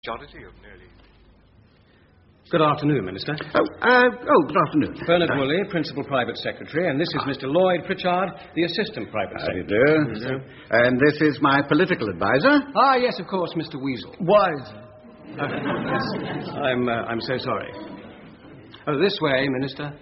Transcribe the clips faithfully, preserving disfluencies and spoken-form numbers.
Majority of nearly... Good afternoon, Minister. Oh, uh, oh, good afternoon. Bernard uh, Woolley, Principal Private Secretary, and this is Mister Lloyd Pritchard, the Assistant Private How Secretary. do you do? Mm-hmm. And this is my political advisor. Ah, yes, of course, Mister Weasel. Wise. Uh, yes. I'm, uh, I'm so sorry. Oh, this way, Minister.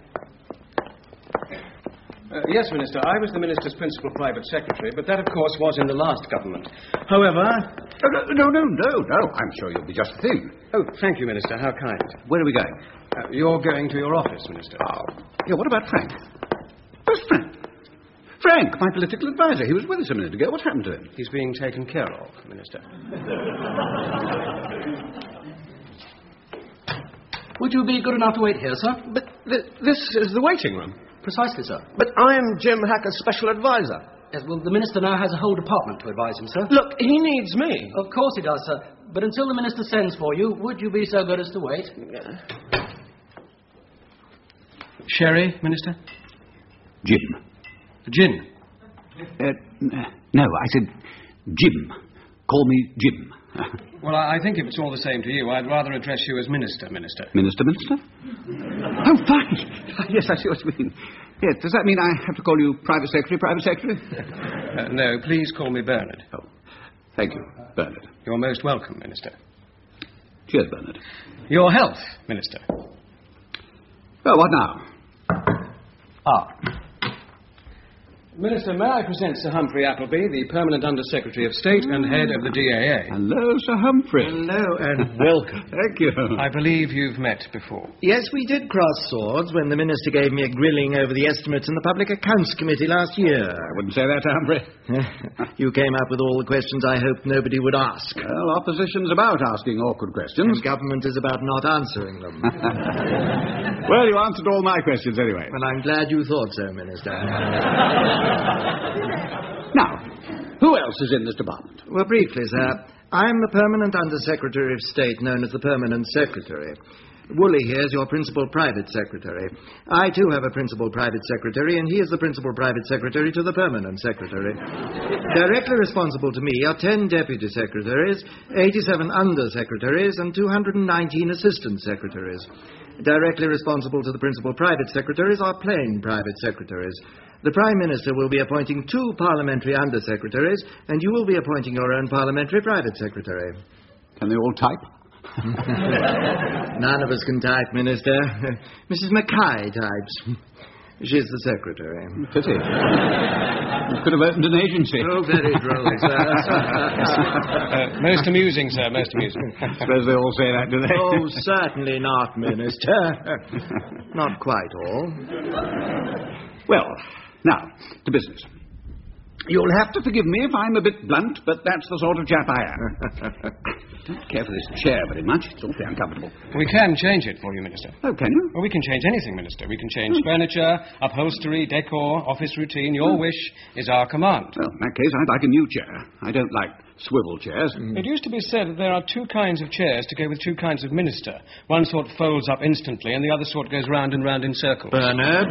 Uh, yes, Minister, I was the Minister's Principal Private Secretary, but that, of course, was in the last government. However... Oh, no, no, no, no. I'm sure you'll be just the thing. Oh, thank you, Minister. How kind. Where are we going? Uh, you're going to your office, Minister. Oh. Yeah, what about Frank? Where's Frank? Frank, my political advisor. He was with us a minute ago. What happened to him? He's being taken care of, Minister. Would you be good enough to wait here, sir? But th- this is the waiting room. Precisely, sir. But I am Jim Hacker's special advisor. Yes, well, the Minister now has a whole department to advise him, sir. Look, he needs me. Of course he does, sir. But until the Minister sends for you, would you be so good as to wait? Sherry, Minister? Jim. Gin. Uh, no, I said Jim. Call me Jim. Well, I think if it's all the same to you, I'd rather address you as Minister, Minister. Minister, Minister? Oh, fine. Yes, I see what you mean. Yes, does that mean I have to call you Private Secretary, Private Secretary? uh, no, please call me Bernard. Oh, thank you, Bernard. You're most welcome, Minister. Cheers, Bernard. Your health, Minister. Well, what now? Ah. Minister, may I present Sir Humphrey Appleby, the Permanent Under-Secretary of State and head of the D A A. Hello, Sir Humphrey. Hello, and welcome. Thank you. I believe you've met before. Yes, we did cross swords when the Minister gave me a grilling over the estimates in the Public Accounts Committee last year. I wouldn't say that, Sir Humphrey. You came up with all the questions I hoped nobody would ask. Well, opposition's about asking awkward questions. And government is about not answering them. Well, you answered all my questions anyway. Well, I'm glad you thought so, Minister. Now, who else is in this department? Well, briefly, sir, I'm the Permanent Under-Secretary of State, known as the Permanent Secretary. Woolley here is your Principal Private Secretary. I, too, have a Principal Private Secretary, and he is the Principal Private Secretary to the Permanent Secretary. Directly responsible to me are ten Deputy Secretaries, eighty-seven Under-Secretaries, and two hundred nineteen Assistant Secretaries. Directly responsible to the Principal Private Secretaries are plain Private Secretaries. The Prime Minister will be appointing two parliamentary Under-Secretaries, and you will be appointing your own parliamentary Private Secretary. Can they all type? None of us can type, Minister. Missus Mackay types. She's the secretary. Pity. You could have opened an agency. Oh, very droll, sir. uh, most amusing, sir, most amusing. I suppose they all say that, do they? Oh, certainly not, Minister. Not quite all. Well, now, to business. You'll have to forgive me if I'm a bit blunt, but that's the sort of chap I am. I don't care for this chair very much. It's awfully uncomfortable. We can change it for you, Minister. Oh, can you? Well, we can change anything, Minister. We can change mm. furniture, upholstery, decor, office routine. Your mm. wish is our command. Well, in that case, I'd like a new chair. I don't like swivel chairs. Mm. It used to be said that there are two kinds of chairs to go with two kinds of minister. One sort folds up instantly, and the other sort goes round and round in circles. Bernard?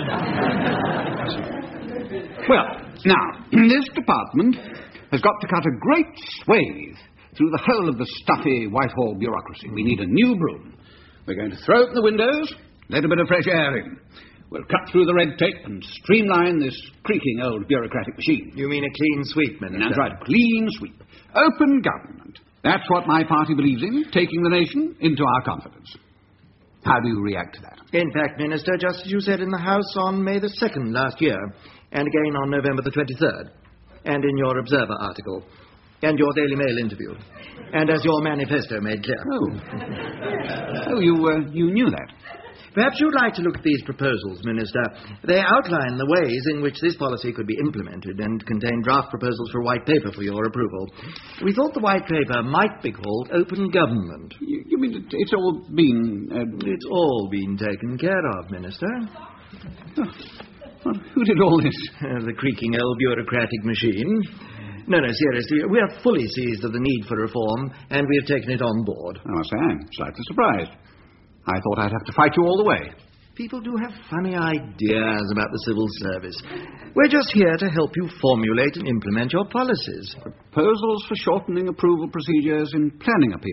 Well, now, this department has got to cut a great swathe through the whole of the stuffy Whitehall bureaucracy. We need a new broom. We're going to throw open the windows, let a bit of fresh air in. We'll cut through the red tape and streamline this creaking old bureaucratic machine. You mean a clean sweep, Minister? That's right, a clean sweep. Open government. That's what my party believes in, taking the nation into our confidence. How do you react to that? In fact, Minister, just as you said in the House on May the second last year, and again on November the twenty-third, and in your Observer article, and your Daily Mail interview, and as your manifesto made clear. Oh, oh you, uh, you knew that. Perhaps you'd like to look at these proposals, Minister. They outline the ways in which this policy could be implemented and contain draft proposals for a white paper for your approval. We thought the white paper might be called Open Government. You, you mean it, it's all been... Uh... It's all been taken care of, Minister. Oh. Well, who did all this? Uh, the creaking old bureaucratic machine. No, no, seriously, we are fully seized of the need for reform, and we have taken it on board. I must say, I'm slightly surprised. I thought I'd have to fight you all the way. People do have funny ideas about the civil service. We're just here to help you formulate and implement your policies. Proposals for shortening approval procedures in planning appeals.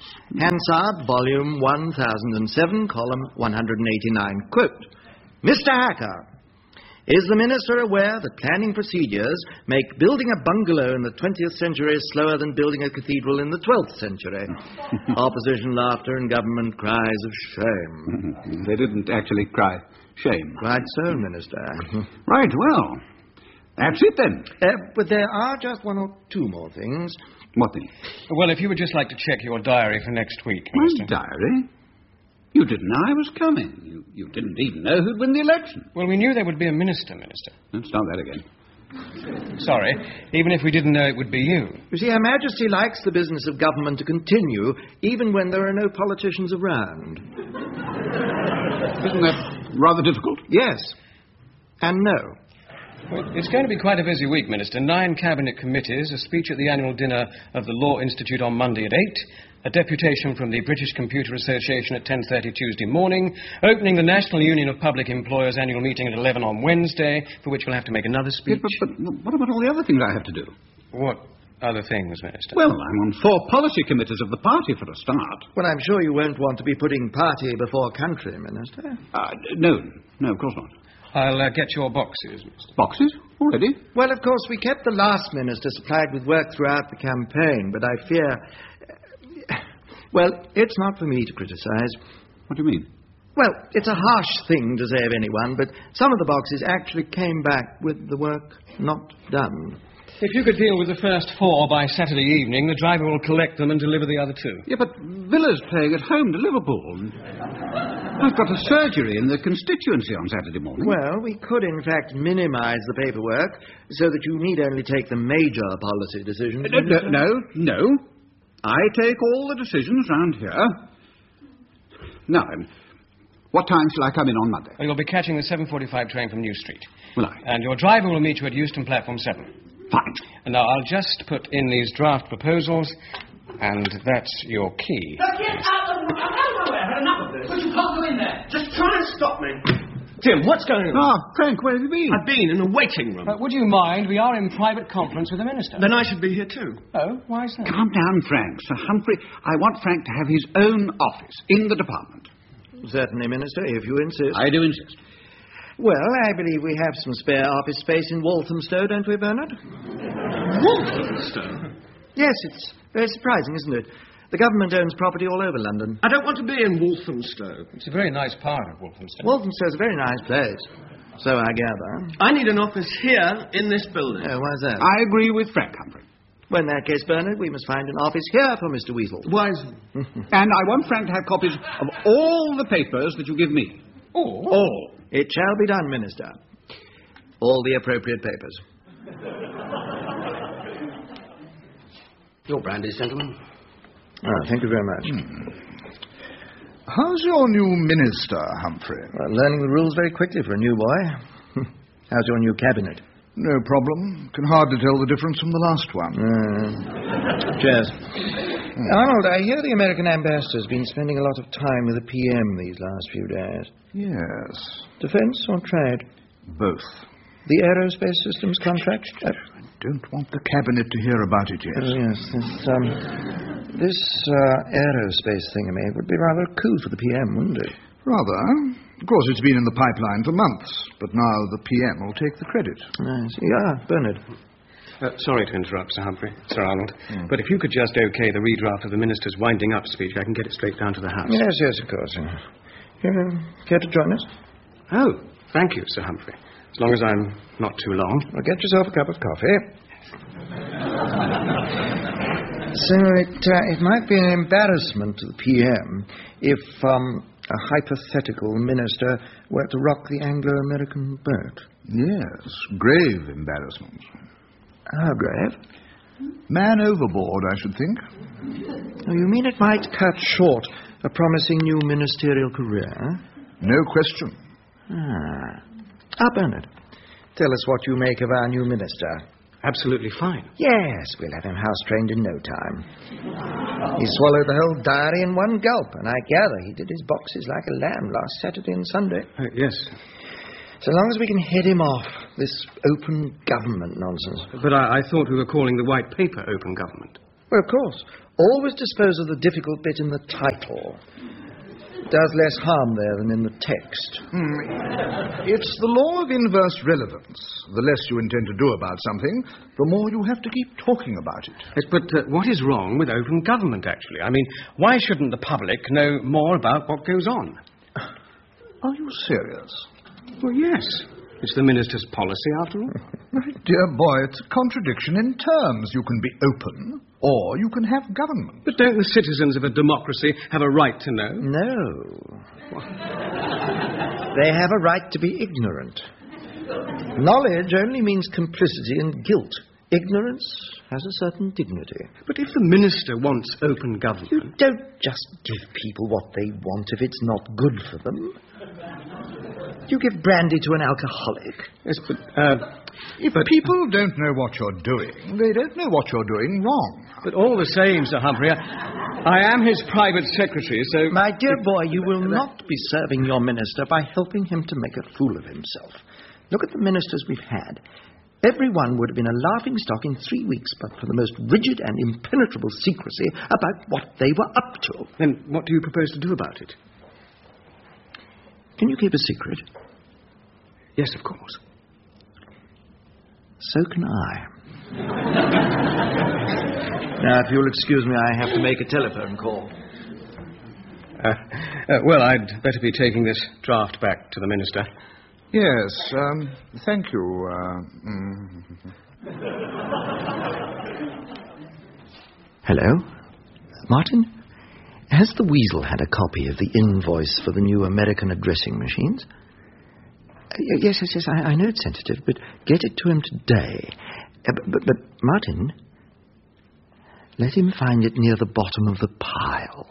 Hansard, volume one thousand seven, column one hundred eighty-nine. Quote, Mister Hacker, is the Minister aware that planning procedures make building a bungalow in the twentieth century slower than building a cathedral in the twelfth century? Opposition laughter and government cries of shame. They didn't actually cry shame. Quite so, Minister. Right, well, that's it then. Uh, but there are just one or two more things. What thing? Well, if you would just like to check your diary for next week, My Minister. diary? You didn't know I was coming. You, you didn't even know who'd win the election. Well, we knew there would be a minister, Minister. Don't start that again. Sorry, even if we didn't know it would be you. You see, Her Majesty likes the business of government to continue, even when there are no politicians around. Isn't that rather difficult? Yes. And no. Well, it's going to be quite a busy week, Minister. Nine cabinet committees, a speech at the annual dinner of the Law Institute on Monday at eight, a deputation from the British Computer Association at ten thirty Tuesday morning, opening the National Union of Public Employers annual meeting at eleven on Wednesday, for which we'll have to make another speech. Yes, but, but what about all the other things I have to do? What other things, Minister? Well, I'm on four policy committees of the party for a start. Well, I'm sure you won't want to be putting party before country, Minister. Uh, no, no, of course not. I'll uh, get your boxes, Mister Boxes? Already? Well, of course, we kept the last minister supplied with work throughout the campaign, but I fear... Well, it's not for me to criticize. What do you mean? Well, it's a harsh thing to say of anyone, but some of the boxes actually came back with the work not done. If you could deal with the first four by Saturday evening, the driver will collect them and deliver the other two. Yeah, but Villa's playing at home to Liverpool. I've got a surgery in the constituency on Saturday morning. Well, we could, in fact, minimize the paperwork so that you need only take the major policy decisions. No, no, no, no. I take all the decisions round here. Now, then, what time shall I come in on Monday? Well, you'll be catching the seven forty-five train from New Street. Will I? And your driver will meet you at Euston Platform seven. Fine. And now, I'll just put in these draft proposals, and that's your key. Now, get out of the... I'm out of the way. I've had enough of this. But you can't go in there. Just try and stop me. Jim, what's going on? Ah, Frank, where have you been? I've been in a waiting room. Uh, would you mind? We are in private conference with the Minister. Then I should be here too. Oh, why is that? Calm down, Frank. Sir Humphrey, I want Frank to have his own office in the department. Certainly, Minister, if you insist. I do insist. Well, I believe we have some spare office space in Walthamstow, don't we, Bernard? Walthamstow? Yes, it's very surprising, isn't it? The government owns property all over London. I don't want to be in Walthamstow. It's a very nice part of Walthamstow. Walthamstow's a very nice place, so I gather. I need an office here in this building. Oh, why's that? I agree with Frank Humphrey. Well, in that case, Bernard, we must find an office here for Mister Weasel. Why is it? And I want Frank to have copies of all the papers that you give me. Oh, All. It shall be done, Minister. All the appropriate papers. Your brandy, gentlemen. Ah, thank you very much. Hmm. How's your new minister, Humphrey? Well, learning the rules very quickly for a new boy. How's your new cabinet? No problem. Can hardly tell the difference from the last one. Uh, cheers. Arnold, I hear the American ambassador's been spending a lot of time with the P M these last few days. Yes. Defense or trade? Both. The aerospace systems contract? Uh, I don't want the cabinet to hear about it yet. oh, yes. This, um, this uh, aerospace thing, I mean, it would be rather a coup for the P M, wouldn't it? Rather. Of course, it's been in the pipeline for months, but now the P M will take the credit. I see. Ah, Bernard. Uh, sorry to interrupt, Sir Humphrey, Sir Arnold, mm. but if you could just okay the redraft of the Minister's winding up speech, I can get it straight down to the House. Yes, yes, of course. You uh, care to join us? Oh, thank you, Sir Humphrey. As long as I'm not too long. Well, get yourself a cup of coffee. So it, uh, it might be an embarrassment to the P M if um, a hypothetical minister were to rock the Anglo-American boat. Yes, grave embarrassment. How grave? Man overboard, I should think. Oh, you mean it might cut short a promising new ministerial career? No question. Ah. Ah, Bernard, tell us what you make of our new minister. Absolutely fine. Yes, we'll have him house-trained in no time. He swallowed the whole diary in one gulp, and I gather he did his boxes like a lamb last Saturday and Sunday. Uh, yes. So long as we can head him off this open government nonsense. But I, I thought we were calling the white paper open government. Well, of course. Always dispose of the difficult bit in the title. It does less harm there than in the text. Hmm. It's the law of inverse relevance. The less you intend to do about something, the more you have to keep talking about it. Yes, but uh, what is wrong with open government, actually? I mean, why shouldn't the public know more about what goes on? Are you serious? Well, yes. It's the minister's policy, after all. My dear boy, it's a contradiction in terms. You can be open, or you can have government. But don't the citizens of a democracy have a right to know? No. They have a right to be ignorant. Knowledge only means complicity and guilt. Ignorance has a certain dignity. But if the minister wants open government... You don't just give people what they want if it's not good for them. You give brandy to an alcoholic. Yes, but... Uh, if but people don't know what you're doing, they don't know what you're doing wrong. But all the same, Sir Humphrey, I, I am his private secretary, so... My dear boy, you will not be serving your minister by helping him to make a fool of himself. Look at the ministers we've had. Everyone would have been a laughingstock in three weeks but for the most rigid and impenetrable secrecy about what they were up to. Then what do you propose to do about it? Can you keep a secret? Yes, of course. So can I. Now, if you'll excuse me, I have to make a telephone call. Uh, uh, well, I'd better be taking this draft back to the minister. Yes, um, thank you. Uh, mm. Hello? Martin? Has the Weasel had a copy of the invoice for the new American addressing machines? Uh, yes, yes, yes, I, I know it's sensitive, but get it to him today. Uh, but, but, but, Martin, let him find it near the bottom of the pile.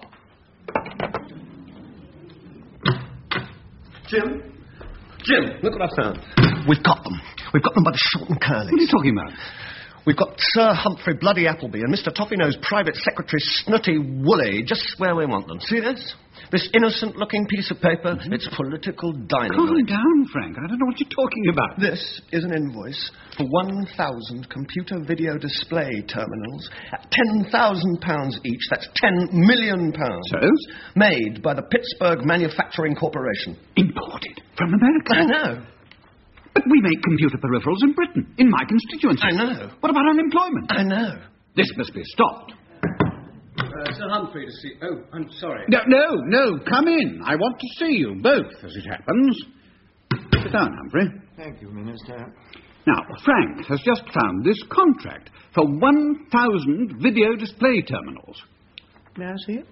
Jim? Jim, look what I found. We've got them. We've got them by the short and curly. What are you talking about? We've got Sir Humphrey Bloody Appleby and Mister Toffeenose Private Secretary Snooty Woolley just where we want them. See this? This innocent-looking piece of paper, mm-hmm. It's political dynamite. Calm down, Frank. I don't know what you're talking about. This is an invoice for one thousand computer video display terminals at ten thousand pounds each. That's ten million pounds. So? Made by the Pittsburgh Manufacturing Corporation. Imported from America? I know. But we make computer peripherals in Britain, in my constituency. I know. What about unemployment? I know. This must be stopped. Uh, Sir Humphrey to see... Oh, I'm sorry. No, no, no, come in. I want to see you both, as it happens. Sit down, Humphrey. Thank you, Minister. Now, Frank has just found this contract for one thousand video display terminals. May I see it?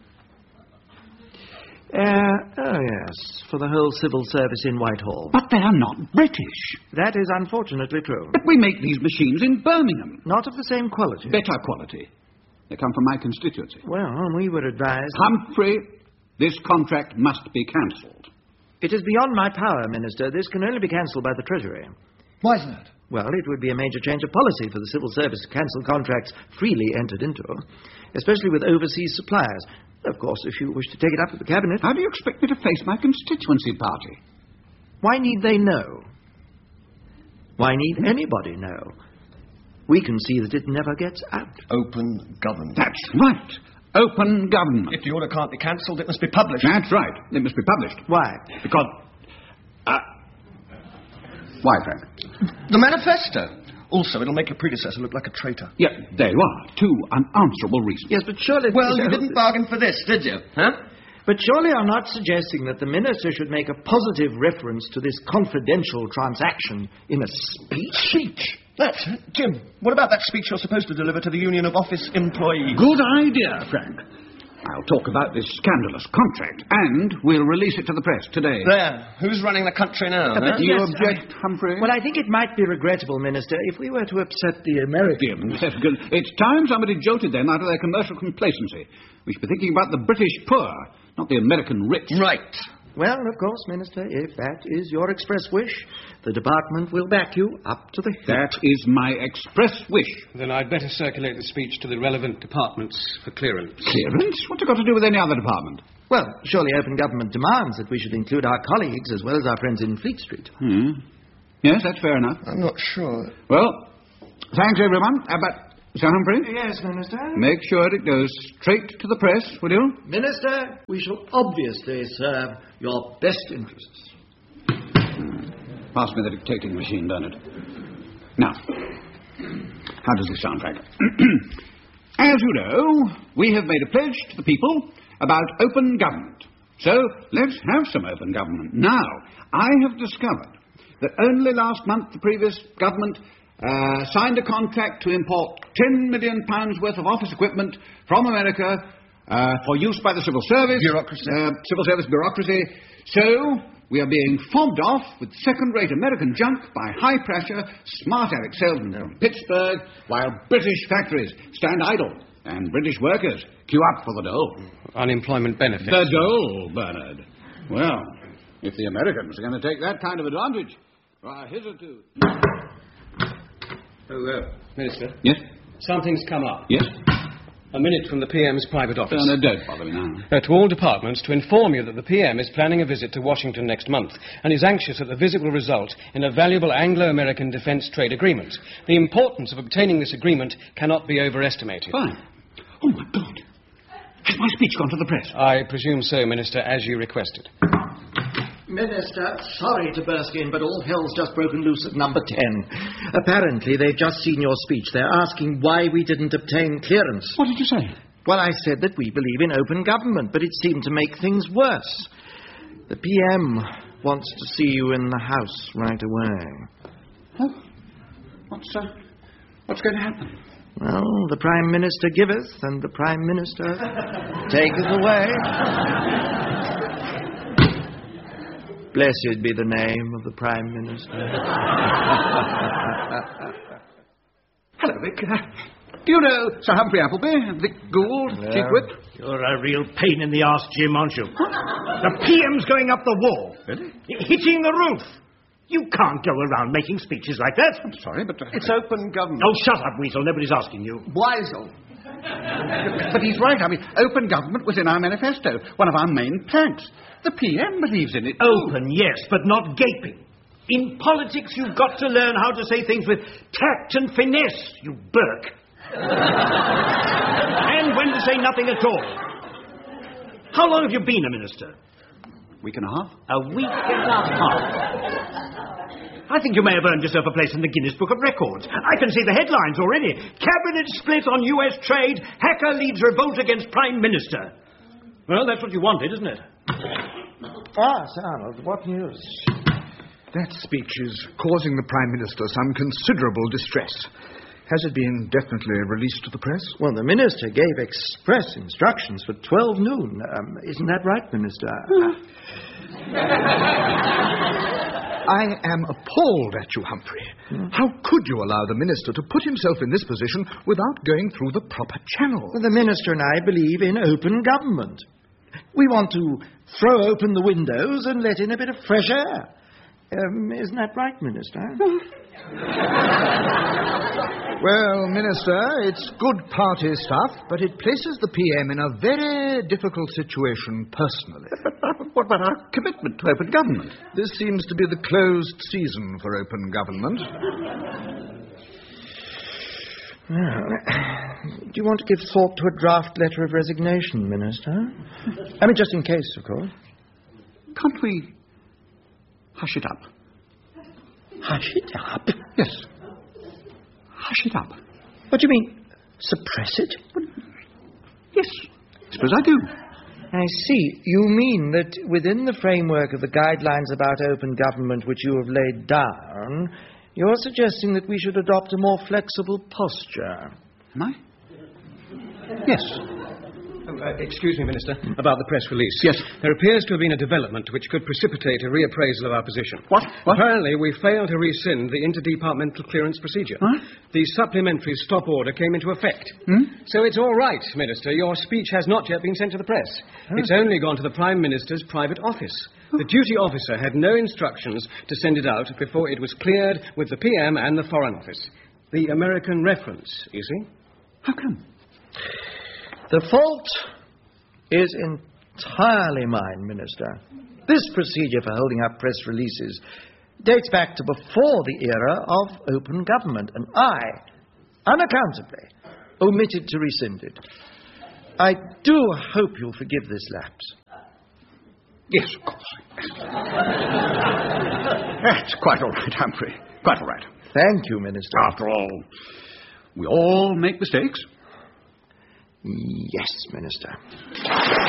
Uh, oh, yes, for the whole civil service in Whitehall. But they are not British. That is unfortunately true. But we make these machines in Birmingham. Not of the same quality. Better quality. They come from my constituency. Well, we were advised... Humphrey, this contract must be cancelled. It is beyond my power, Minister. This can only be cancelled by the Treasury. Why is that? Well, it would be a major change of policy for the civil service to cancel contracts freely entered into, especially with overseas suppliers. Of course, if you wish to take it up with the Cabinet... How do you expect me to face my constituency party? Why need they know? Why need anybody know? We can see that it never gets out. Open government. That's right. Open government. If the order can't be cancelled, it must be published. That's right. It must be published. Why? Because... Uh, why, Frank? The manifesto. Also, it'll make your predecessor look like a traitor. Yeah, there you are. Two unanswerable reasons. Yes, but surely... Well, you didn't bargain for this, did you? Huh? But surely I'm not suggesting that the minister should make a positive reference to this confidential transaction in a speech. Speech? That's it. Jim, what about that speech you're supposed to deliver to the Union of Office Employees? Good idea, Frank. I'll talk about this scandalous contract, and we'll release it to the press today. There. Who's running the country now? Uh, huh? Do you Yes, object, Humphrey? Well, I think it might be regrettable, Minister, if we were to upset the Americans. Yes, good. It's time somebody jolted them out of their commercial complacency. We should be thinking about the British poor, not the American rich. Right. Well, of course, Minister, if that is your express wish, the department will back you up to the hilt. That is my express wish. Then I'd better circulate the speech to the relevant departments for clearance. Clearance? What's it got to do with any other department? Well, surely open government demands that we should include our colleagues as well as our friends in Fleet Street. Hmm. Yes, that's fair enough. I'm not sure. Well, thanks, everyone. Uh, but Sir Humphrey? Yes, Minister? Make sure it goes straight to the press, will you? Minister, we shall obviously serve your best interests. Pass me the dictating machine, Bernard. Now, how does this sound, Frank? As you know, we have made a pledge to the people about open government. So, let's have some open government. Now, I have discovered that only last month the previous government uh, signed a contract to import ten million pounds worth of office equipment from America uh, for use by the civil service. Bureaucracy. Uh, civil service bureaucracy. So, we are being fobbed off with second-rate American junk by high-pressure, smart-aleck salesmen from Pittsburgh, while British factories stand idle and British workers queue up for the dole. Unemployment benefits. The dole, Bernard. Well, if the Americans are going to take that kind of advantage, why, hitherto... Oh, uh, Minister. Yes? Something's come up. Yes? A minute from the P M's private office. No, no, don't bother me now. Uh, to all departments to inform you that the P M is planning a visit to Washington next month and is anxious that the visit will result in a valuable Anglo-American defence trade agreement. The importance of obtaining this agreement cannot be overestimated. Fine. Oh, my God. Has my speech gone to the press? I presume so, Minister, as you requested. Minister, sorry to burst in, but all hell's just broken loose at number ten. Apparently, they've just seen your speech. They're asking why we didn't obtain clearance. What did you say? Well, I said that we believe in open government, but it seemed to make things worse. The P M wants to see you in the House right away. Oh, what's, uh, what's going to happen? Well, the Prime Minister giveth, and the Prime Minister taketh away. Blessed be the name of the Prime Minister. Hello, Vic. Uh, do you know Sir Humphrey Appleby, Vic Gould, Yeah. Chief Whip? You're a real pain in the arse, Jim, aren't you? The P M's going up the wall. Really? Hitting the roof. You can't go around making speeches like that. I'm sorry, but... Uh, It's open government. Oh, shut up, Weasel. Nobody's asking you. Weisel. But he's right. I mean, open government was in our manifesto, one of our main planks. The P M believes in it, too. Open, yes, but not gaping. In politics, you've got to learn how to say things with tact and finesse, you Burke. And when to say nothing at all. How long have you been a minister? Week and a half. A week and a half. I think you may have earned yourself a place in the Guinness Book of Records. I can see the headlines already. Cabinet split on U S trade. Hacker leads revolt against Prime Minister. Well, that's what you wanted, isn't it? Ah, Sir Arnold, what news? That speech is causing the Prime Minister some considerable distress. Has it been definitely released to the press? Well, the Minister gave express instructions for twelve noon. Um, isn't that right, Minister? I am appalled at you, Humphrey. Hmm. How could you allow the Minister to put himself in this position without going through the proper channel? Well, the Minister and I believe in open government. We want to throw open the windows and let in a bit of fresh air. Um, isn't that right, Minister? Well, Minister, it's good party stuff, but it places the P M in a very difficult situation personally. What about our commitment to open government? This seems to be the closed season for open government. Well, do you want to give thought to a draft letter of resignation, Minister? I mean, just in case, of course. Can't we hush it up? Hush it up? Yes. Hush it up. What do you mean? Suppress it? Yes. I suppose I do. I see. You mean that within the framework of the guidelines about open government which you have laid down, you're suggesting that we should adopt a more flexible posture. Am I? Yes. Uh, excuse me, Minister, about the press release. Yes. There appears to have been a development which could precipitate a reappraisal of our position. What? What? Apparently, we failed to rescind the interdepartmental clearance procedure. Huh? The supplementary stop order came into effect. Hmm? So it's all right, Minister. Your speech has not yet been sent to the press. Huh? It's only gone to the Prime Minister's private office. The duty officer had no instructions to send it out before it was cleared with the P M and the Foreign Office. The American reference, you see? How come? The fault is entirely mine, Minister. This procedure for holding up press releases dates back to before the era of open government, and I, unaccountably, omitted to rescind it. I do hope you'll forgive this lapse. Yes, of course. That's quite all right, Humphrey. Quite all right. Thank you, Minister. After all, we all make mistakes. Yes, Minister.